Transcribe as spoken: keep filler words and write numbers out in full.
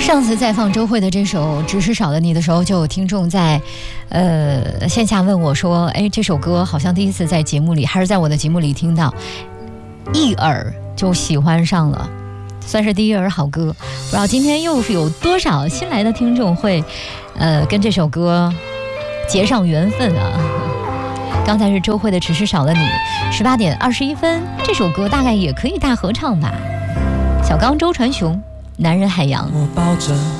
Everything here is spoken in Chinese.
上次在放周蕙的这首《只是少了你》的时候，就有听众在呃线下问我说，哎，这首歌好像第一次在节目里还是在我的节目里听到，一耳就喜欢上了，算是第一耳好歌。不知道今天又是有多少新来的听众会呃跟这首歌结上缘分啊。刚才是周蕙的《只是少了你》，十八点二十一分，这首歌大概也可以大合唱吧。小刚、周传雄，男人海洋。 我抱着